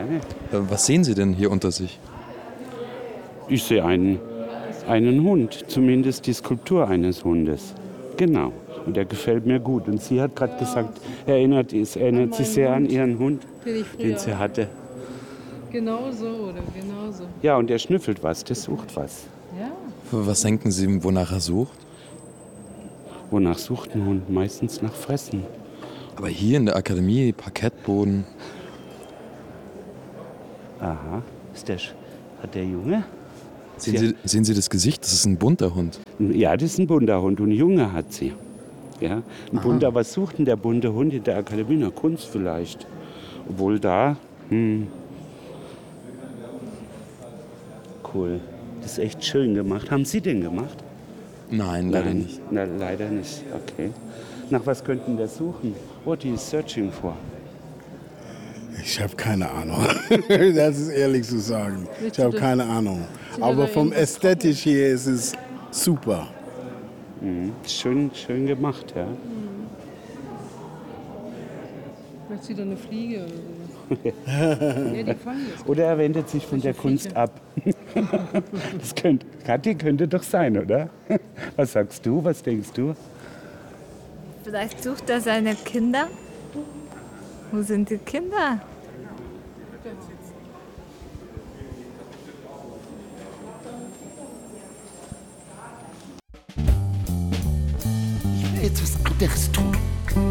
Gerne. Was sehen Sie denn hier unter sich? Ich sehe einen Hund, zumindest die Skulptur eines Hundes. Genau. Und der gefällt mir gut. Und sie hat gerade gesagt, erinnert sich sehr an ihren Hund, den sie hatte. Genau so, oder genau so. Ja, und der schnüffelt was, der sucht was. Ja. Was denken Sie, wonach er sucht? Wonach sucht ein Hund? Meistens nach Fressen. Aber hier in der Akademie, Parkettboden. Aha. Hat der Junge? Sehen Sie das Gesicht? Das ist ein bunter Hund. Ja, das ist ein bunter Hund und ein Junge hat sie. Ja, ein bunter, was sucht denn der bunte Hund in der Akademie? Na, Kunst vielleicht. Obwohl da, cool. Das ist echt schön gemacht. Haben Sie den gemacht? Nein, leider nicht. Na, leider nicht. Okay. Nach was könnten wir suchen? What are you searching for? Ich habe keine Ahnung. Das ist ehrlich zu sagen. Ich habe keine Ahnung. Aber vom Ästhetisch hier ist es super. Schön gemacht, ja. Vielleicht sieht er eine Fliege oder so. Ja, die fangen das. Oder er wendet sich von der Kunst ab. Kathi könnte doch sein, oder? Was sagst du? Was denkst du? Vielleicht sucht er seine Kinder. Wo sind die Kinder? Ich will jetzt was anderes tun.